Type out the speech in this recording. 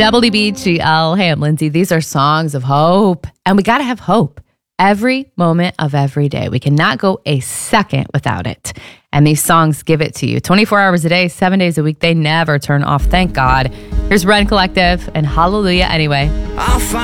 WBGL. Hey, I'm Lindsay. These are songs of hope. And we got to have hope every moment of every day. We cannot go a second without it. And these songs give it to you 24 hours a day, 7 days a week. They never turn off. Thank God. Here's Ren Collective and Hallelujah Anyway.